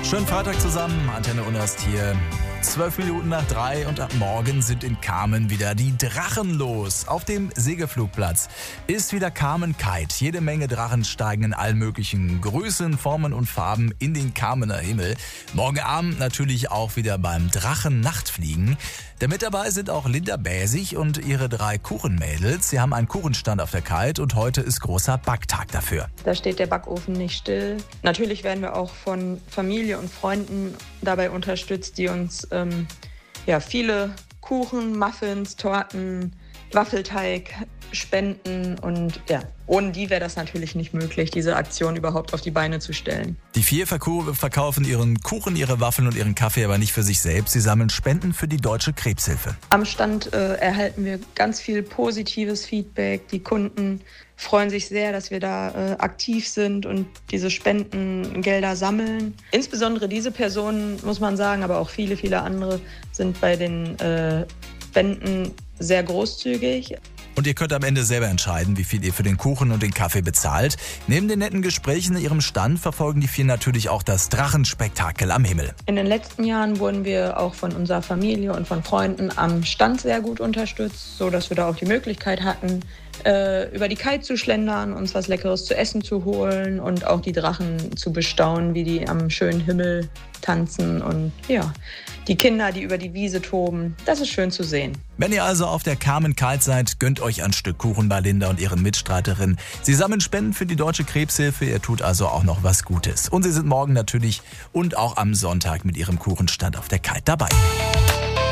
Schönen Freitag zusammen, Antenne Unrast hier. 12 Minuten nach 3 und ab morgen sind in Kamen wieder die Drachen los. Auf dem Segelflugplatz ist wieder Kamen Kite. Jede Menge Drachen steigen in allen möglichen Größen, Formen und Farben in den Kamener Himmel. Morgen Abend natürlich auch wieder beim Drachen-Nachtfliegen. Mit dabei sind auch Linda Bäsig und ihre 3 Kuchenmädels. Sie haben einen Kuchenstand auf der Kite und heute ist großer Backtag dafür. Da steht der Backofen nicht still. Natürlich werden wir auch von Familie und Freunden dabei unterstützt, die uns viele Kuchen, Muffins, Torten, Waffelteig spenden und ohne die wäre das natürlich nicht möglich, diese Aktion überhaupt auf die Beine zu stellen. Die 4 verkaufen ihren Kuchen, ihre Waffeln und ihren Kaffee aber nicht für sich selbst. Sie sammeln Spenden für die Deutsche Krebshilfe. Am Stand erhalten wir ganz viel positives Feedback. Die Kunden freuen sich sehr, dass wir da aktiv sind und diese Spendengelder sammeln. Insbesondere diese Personen, muss man sagen, aber auch viele, viele andere sind bei den Spenden sehr großzügig. Und ihr könnt am Ende selber entscheiden, wie viel ihr für den Kuchen und den Kaffee bezahlt. Neben den netten Gesprächen in ihrem Stand verfolgen die 4 natürlich auch das Drachenspektakel am Himmel. In den letzten Jahren wurden wir auch von unserer Familie und von Freunden am Stand sehr gut unterstützt, sodass wir da auch die Möglichkeit hatten, über die Kite zu schlendern, uns was Leckeres zu essen zu holen und auch die Drachen zu bestaunen, wie die am schönen Himmel tanzen und die Kinder, die über die Wiese toben. Das ist schön zu sehen. Wenn ihr also auf der Kamen Kite seid, gönnt euch ein Stück Kuchen bei Linda und ihren Mitstreiterinnen. Sie sammeln Spenden für die Deutsche Krebshilfe. Ihr tut also auch noch was Gutes. Und sie sind morgen natürlich und auch am Sonntag mit ihrem Kuchenstand auf der Kite dabei.